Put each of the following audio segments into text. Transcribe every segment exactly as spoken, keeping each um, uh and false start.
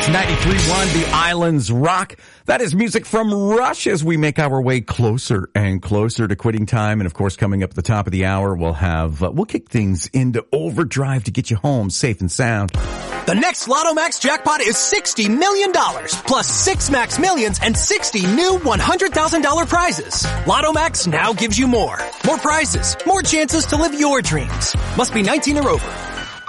Max ninety-three point one, The Islands Rock. That is music from Rush as we make our way closer and closer to quitting time. And of course, coming up at the top of the hour, we'll have, uh, we'll kick things into overdrive to get you home safe and sound. The next Lotto Max jackpot is sixty million dollars, plus six Max Millions and sixty new one hundred thousand dollars prizes. Lotto Max now gives you more. More prizes, more chances to live your dreams. Must be nineteen or over.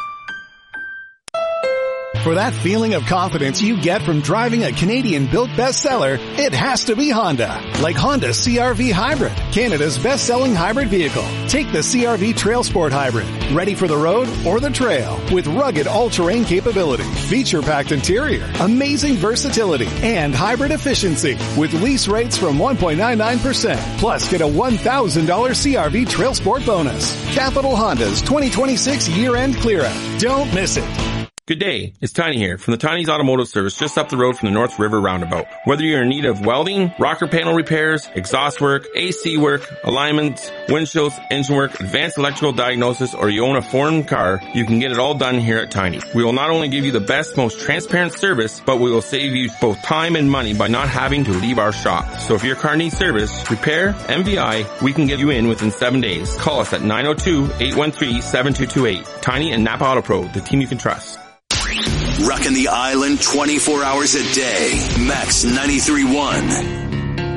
For that feeling of confidence you get from driving a Canadian-built bestseller, it has to be Honda. Like Honda C R V Hybrid, Canada's best-selling hybrid vehicle. Take the C R V Trail Sport Hybrid, ready for the road or the trail, with rugged all-terrain capability, feature-packed interior, amazing versatility, and hybrid efficiency, with lease rates from one point nine nine percent. Plus, get a one thousand dollars C R V Trail Sport bonus. Capital Honda's twenty twenty-six year-end clear-out. Don't miss it. Good day, it's Tiny here from the Tiny's Automotive Service just up the road from the North River Roundabout. Whether you're in need of welding, rocker panel repairs, exhaust work, A C work, alignments, windshields, engine work, advanced electrical diagnosis, or you own a foreign car, you can get it all done here at Tiny. We will not only give you the best, most transparent service, but we will save you both time and money by not having to leave our shop. So if your car needs service, repair, M V I, we can get you in within seven days. Call us at nine oh two, eight one three, seven two two eight. Tiny and Napa Auto Pro, the team you can trust. Rocking the island twenty-four hours a day. Max ninety-three point one.